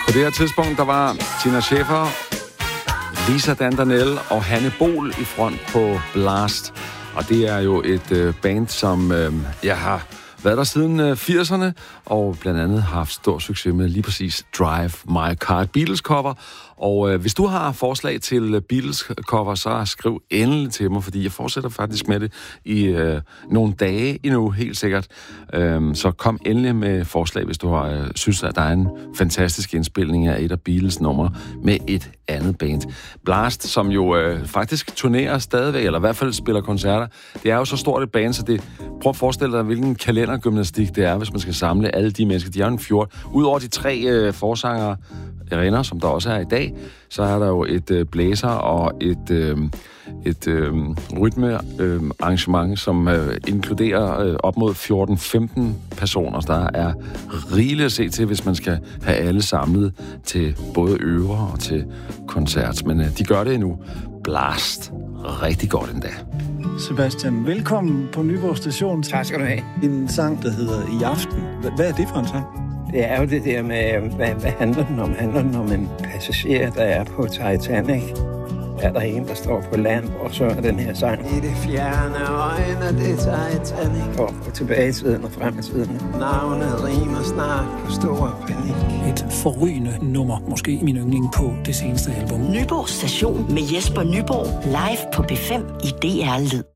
På det her tidspunkt, der var Tina Schäfer, Lisa Dandanel og Hanne Bol i front på Blast. Og det er jo et band, som jeg har været der siden 80'erne, og blandt andet har haft stor succes med lige præcis Drive My Car, Beatles-cover. Og hvis du har forslag til Beatles-cover, så skriv endelig til mig, fordi jeg fortsætter faktisk med det i nogle dage endnu, helt sikkert. Så kom endelig med forslag, hvis du synes, at der er en fantastisk indspilning af et af Beatles numre med et andet band. Blast, som jo faktisk turnerer stadigvæk, eller i hvert fald spiller koncerter. Det er jo så stort et band, så det... Prøv at forestille dig, hvilken kalendergymnastik det er, hvis man skal samle alle de mennesker. De er jo en fjord. Udover de 3 forsangere, Irena, som der også er i dag, så er der jo et blæser og et rytmearrangement, som inkluderer op mod 14-15 personer. Så der er rigeligt at se til, hvis man skal have alle samlet til både øver og til koncert. Men de gør det endnu. Blast. Rigtig godt endda. Sebastian, velkommen på Nyborg Station. Tak skal du have. En sang, der hedder I aften. Hvad er det for en sang? Det er jo det der med, hvad handler den om? Handler den om en passager, der er på Titanic? Er der en, der står på land, og så er den her sang? I det fjerne øjne, det er Titanic. Og tilbage i tiden og frem i tiden. Navnet rimer snart på stor panik. Et forrygende nummer, måske min yndling på det seneste album. Nyborg Station med Jesper Nyborg, live på B5 i DR Lyd.